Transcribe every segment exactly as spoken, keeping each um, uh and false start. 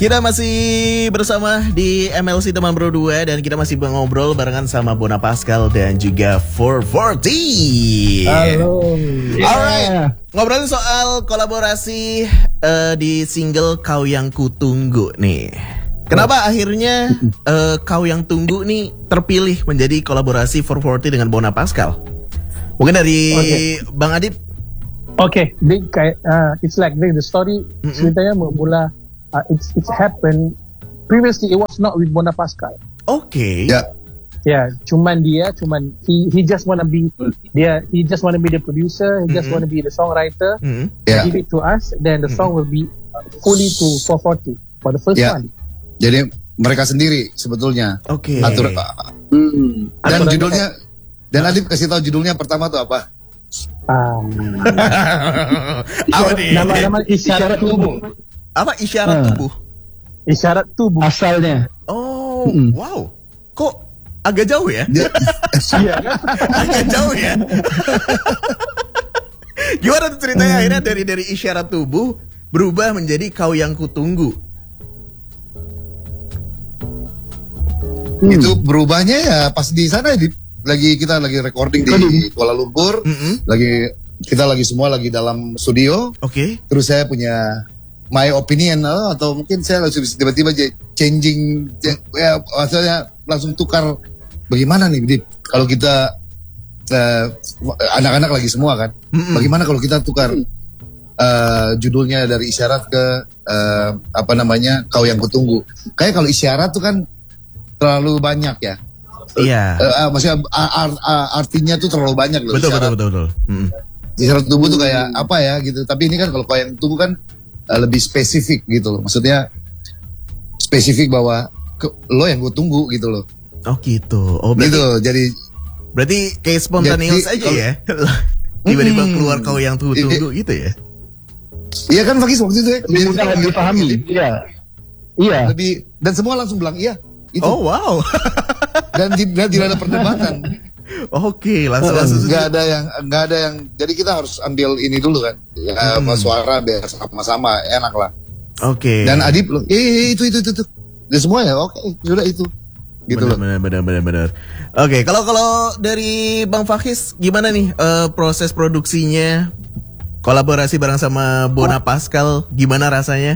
Kita masih bersama di M L C Teman Berdua dan kita masih ngobrol barengan sama Bona Pascal dan juga four forty. Halo. Yeah. Alright, ngobrolin soal kolaborasi uh, di single Kau Yang Kutunggu nih. Kenapa oh. akhirnya uh, Kau Yang Tunggu nih terpilih menjadi kolaborasi four forty dengan Bona Pascal? Mungkin dari okay. Bang Adib. Oke, okay. kayak uh, it's like the story mm-hmm. ceritanya bermula. Uh, it's it's happened previously. It was not with Bona Pascal. Okay. Yeah. Yeah. Cuman dia, cuman he he just wanna be dia. He just wanna be the producer. He mm-hmm. just wanna be the songwriter. Mm-hmm. Yeah. Give it to us. Then the song mm-hmm. will be fully to four forty for the first yeah. one. Jadi mereka sendiri sebetulnya. Oke. Okay. Atur. Uh, hmm. Dan Aturan judulnya. Dan Adib kasih tahu judulnya pertama tuh apa? Um, apa nih? Nama-nama isyarat tubuh. Apa isyarat hmm. tubuh? Isyarat tubuh asalnya. Oh, mm-hmm. wow. Kok agak jauh ya? Iya. Agak jauh ya. Gimana tuh ceritanya hmm. akhirnya dari dari isyarat tubuh berubah menjadi Kau Yang Kutunggu? Hmm. Itu berubahnya ya pas di sana di lagi kita lagi recording di Kuala Lumpur, mm-hmm. lagi kita lagi semua lagi dalam studio. Oke. Okay. Terus saya punya my opinion uh, atau mungkin saya langsung tiba-tiba changing, ya maksudnya langsung tukar bagaimana nih, Dip, kalau kita uh, anak-anak lagi semua kan, mm-hmm. bagaimana kalau kita tukar uh, judulnya dari isyarat ke uh, apa namanya Kau Yang Kutunggu. Kayak kalau isyarat tuh kan terlalu banyak ya. Iya. Uh, uh, maksudnya art, art, artinya tuh terlalu banyak loh. Betul isyarat. betul betul. betul. Mm. Isyarat tubuh tuh kayak apa ya gitu. Tapi ini kan kalau Kau Yang Kutunggu kan uh, lebih spesifik gitu loh. Maksudnya spesifik bahwa ke, lo yang gue tunggu gitu loh. Oh gitu. Oh berarti. Gitu. Jadi. Berarti kayak spontaneous aja kalo, ya. Tiba-tiba mm, keluar Kau Yang Tunggu gitu ya. Iya kan Fakis waktu itu ya. Lebih mudah dipahami. Iya. Iya. Lebih dan semua langsung bilang iya. Itu. Oh wow. Dan tidak ada perdebatan. Oke, langsung langsung. Nggak ada yang nggak ada yang. Jadi kita harus ambil ini dulu kan. Ya, hmm. suara biar sama-sama enak lah. Oke. Okay. Dan Adib loh, eh itu itu itu itu. Dan semua ya oke, okay, sudah itu. Gitu benar, loh. Benar benar benar benar. Oke, okay, kalau kalau dari Bang Fakis gimana nih uh, proses produksinya? Kolaborasi bareng sama Bona Pascal gimana rasanya?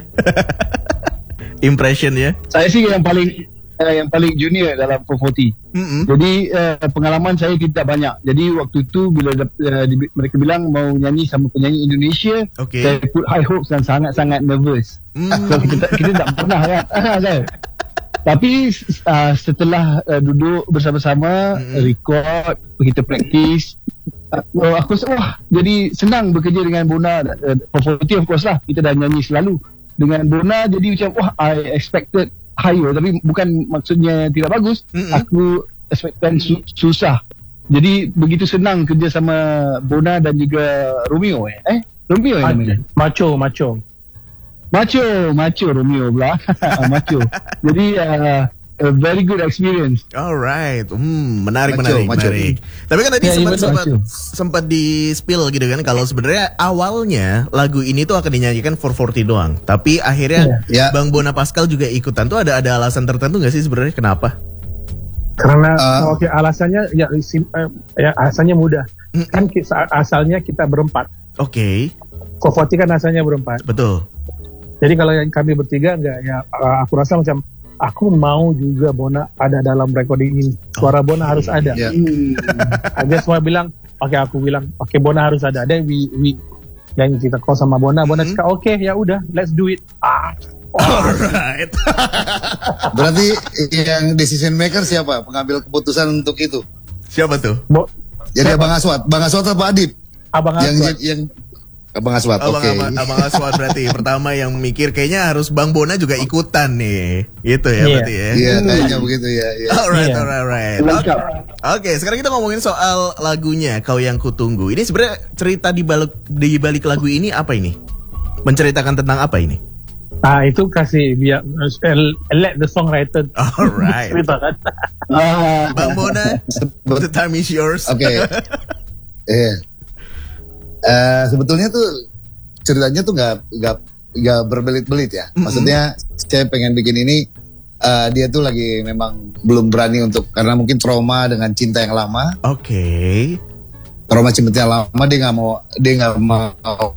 Impression ya? Saya sih yang paling Uh, yang paling junior dalam four forty. Mm-hmm. Jadi uh, pengalaman saya tidak banyak. Jadi waktu itu bila uh, di, mereka bilang mau nyanyi sama penyanyi Indonesia, okay. saya put high hopes dan sangat-sangat nervous. Mm. So kita kita tak pernah kan. kan? Tapi uh, setelah uh, duduk bersama-sama, mm-hmm. record, kita practice, uh, aku rasa wah jadi senang bekerja dengan Bona. Uh, four forty of course lah, kita dah nyanyi selalu dengan Bona. Jadi macam wah I expected higher, tapi bukan maksudnya tidak bagus. Mm-hmm. Aku expectkan su- susah. Jadi begitu senang kerja sama Bona dan juga Romeo eh. Eh, Romeo yang namanya. Macho, Macho. Macho, Macho Romeo pula. Macho. Jadi uh, a very good experience. Alright, hmm, menarik macho, menarik macho. menarik. Tapi kan tadi ya, sempat ya, sempat sempat di spill gitu kan kalau sebenarnya awalnya lagu ini tuh akan dinyanyikan four forty doang. Tapi akhirnya ya. Bang Bona Pascal juga ikutan tuh ada ada alasan tertentu nggak sih sebenarnya kenapa? Karena uh, oke okay, alasannya ya, sim, uh, ya alasannya mudah. Mm-hmm. Kan kita, asalnya kita berempat. Oke. Okay. four forty kan asalnya berempat. Betul. Jadi kalau yang kami bertiga enggak ya uh, aku rasa macam aku mau juga Bona ada dalam recording ini. Suara okay. Bona harus ada. Yeah. Hmm. Aja semua bilang, oke okay, aku bilang, oke okay, Bona harus ada. Then we we dan kita call sama Bona, Bona mm-hmm. cakap oke okay, ya udah, let's do it. Ah. Alright. Berarti yang decision maker siapa? Pengambil keputusan untuk itu? Siapa tuh? Bo- Jadi siapa? Abang Aswad, Bang Aswad apa Adib? Abang yang, Aswad. Yang, yang Abang Aswad, oke. Okay. Abang, abang Aswad berarti pertama yang mikir kayaknya harus Bang Bona juga ikutan nih, gitu ya yeah. berarti ya? Iya, yeah, kayaknya begitu ya. Yeah. Alright, yeah. alright, alright. Oke, okay. okay, sekarang kita ngomongin soal lagunya Kau Yang Kutunggu. Ini sebenarnya cerita di balik di balik lagu ini apa ini? Menceritakan tentang apa ini? Ah itu kasih biar uh, let the songwriter. Alright. Ceritakan. uh, Bang Bona, the time is yours. Oke. Okay. Iya. Uh, sebetulnya tuh ceritanya tuh nggak nggak gak berbelit-belit ya. Mm-hmm. Maksudnya saya pengen bikin ini, uh, dia tuh lagi memang belum berani untuk, karena mungkin trauma dengan cinta yang lama. Oke. Okay. Trauma cinta yang lama, dia nggak mau, dia nggak mau,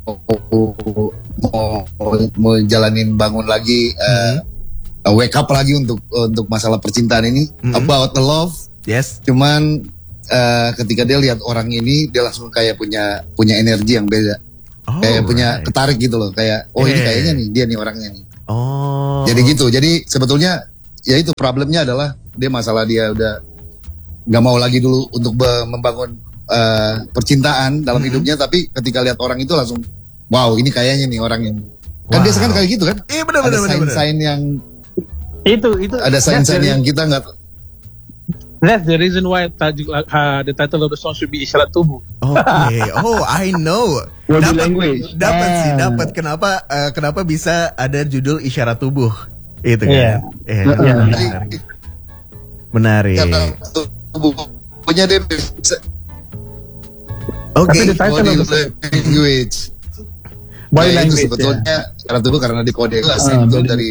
mau mau jalanin bangun lagi, mm-hmm. uh, wake up lagi untuk untuk masalah percintaan ini, mm-hmm. about the love. Yes. Cuman uh, ketika dia lihat orang ini, dia langsung kayak punya punya energi yang beda. Oh, kayak punya right. ketarik gitu loh, kayak oh hey. ini kayaknya nih dia nih orangnya nih. Oh. Jadi gitu. Jadi sebetulnya ya itu problemnya adalah dia masalah dia udah nggak mau lagi dulu untuk be- membangun uh, percintaan dalam mm-hmm. hidupnya, tapi ketika lihat orang itu langsung wow ini kayaknya nih orang yang wow. Kan biasa kan kayak gitu kan? Iya benar benar benar. Ada sign-sign yang itu itu ada sign-sign yang kita nggak. That's the reason why tajuk, uh, the title of the song should be Isyarat Tubuh. Okay. Oh, I know. Body language. Dapat ah. sih, dapat. Kenapa uh, kenapa bisa ada judul Isyarat Tubuh? Itu kan. Yeah. Yeah. Yeah. Yeah. Menarik. Menarik. Karena tubuhnya dia bisa. Oke. Okay. Body language. Body nah, language. Itu sebetulnya Isyarat Tubuh karena di kode kelas ah, itu dari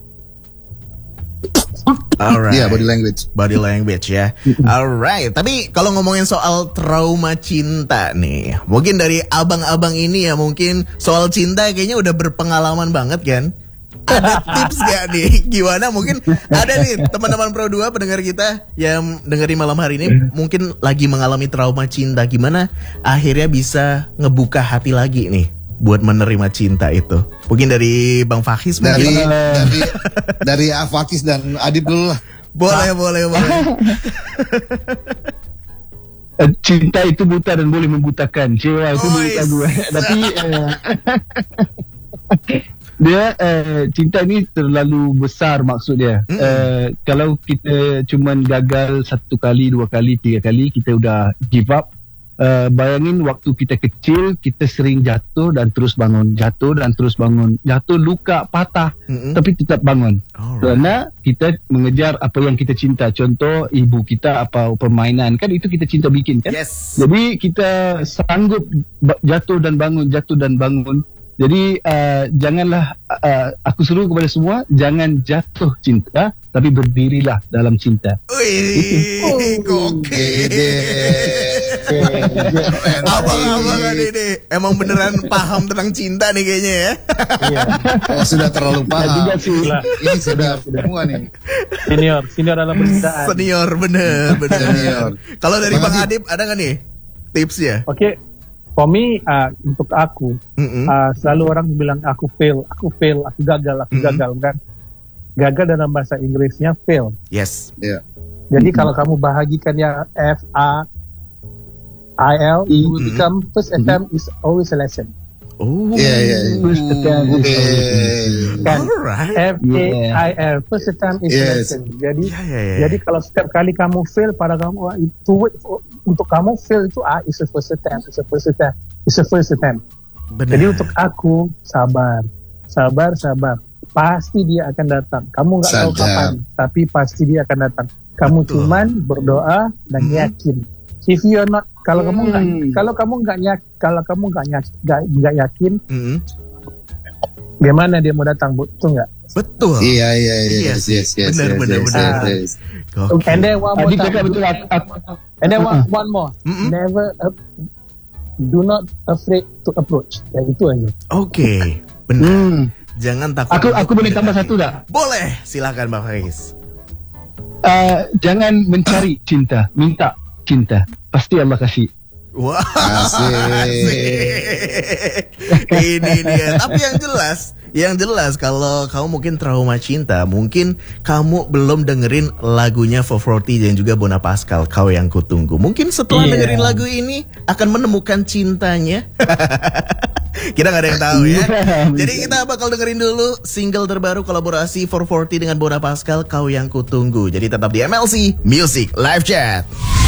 Alright. Iya, yeah, body language. Body language ya. Alright. Tapi kalau ngomongin soal trauma cinta nih, mungkin dari abang-abang ini ya, mungkin soal cinta kayaknya udah berpengalaman banget kan? Ada tips gak nih? Gimana? Mungkin ada nih teman-teman Pro dua pendengar kita yang dengerin malam hari ini mungkin lagi mengalami trauma cinta. Gimana akhirnya bisa ngebuka hati lagi nih buat menerima cinta itu? Mungkin dari Bang Fakis dari mungkin. dari dari Fakis dan Adib dulu lah. Boleh, boleh, boleh. Cinta itu buta dan boleh membutakan. Cewek itu oh, buta gue. Tapi uh, dia uh, cinta ini terlalu besar maksud dia. Mm. Uh, kalau kita cuman gagal satu kali, dua kali, tiga kali, kita udah give up. Uh, bayangin waktu kita kecil, kita sering jatuh dan terus bangun, jatuh dan terus bangun, jatuh luka patah, mm-hmm. tapi tetap bangun. Alright. Karena kita mengejar apa yang kita cinta. Contoh ibu kita apa permainan kan itu kita cinta bikin kan. Yes. Jadi kita sanggup jatuh dan bangun, jatuh dan bangun. Jadi uh, janganlah uh, aku suruh kepada semua jangan jatuh cinta, tapi berdirilah dalam cinta. Wih, gokil. Abang-abang ini emang beneran paham tentang cinta nih kayaknya ya. Iya. Oh, sudah terlalu paham. Ini sudah semua nih. Senior, senior dalam percintaan. Senior bener, bener. Senior. Kalau dari Bang Adib ada nggak nih tipsnya? Oke. Okay. For me, uh, untuk aku, mm-hmm. uh, selalu orang bilang aku fail, aku fail, aku gagal, aku mm-hmm. gagal kan. Gagal dalam bahasa Inggrisnya fail. Yes. Yeah. Jadi mm-hmm. kalau kamu bahagikan ya F A I L, it will mm-hmm. become first attempt is always a lesson. Oh, yeah, yeah, yeah. First attempt is yeah. Kan? Alright. F A I L, first attempt is yes. a lesson. Jadi, yeah, yeah, yeah. jadi kalau setiap kali kamu fail pada kamu itu untuk kamu fail itu ah, is a first attempt, is a first attempt, is a first attempt. Benar. Jadi untuk aku sabar, sabar, sabar. Pasti dia akan datang. Kamu nggak tahu kapan, tapi pasti dia akan datang. Kamu Betul. cuman berdoa dan hmm. yakin. If you are not, kalau hmm. kamu nggak, kalau kamu nggak nyak, kalau kamu nggak nyak, nggak yakin, hmm. gimana dia mau datang? Betul nggak? Betul. Iya iya iya. Yes yes yes. Benar benar benar. And then one more time. Betul. And then one, one more. Mm-hmm. Never, uh, do not afraid to approach. Ya itu aja. Oke, okay. Benar. Hmm. Jangan takut. Aku aku boleh tambah satu tak? Boleh, silakan Bang Fakis. Uh, jangan mencari cinta, minta cinta. Pasti Allah kasih. Wah, asik. Ini dia. Tapi yang jelas, yang jelas kalau kamu mungkin trauma cinta, mungkin kamu belum dengerin lagunya four forty dan juga Bona Pascal, Kau Yang Kutunggu. Mungkin setelah yeah. dengerin lagu ini akan menemukan cintanya. Kita gak ada yang tahu ya. Jadi kita bakal dengerin dulu single terbaru kolaborasi four forty dengan Bona Pascal, Kau Yang Kutunggu. Jadi tetap di M L C Music Live Chat.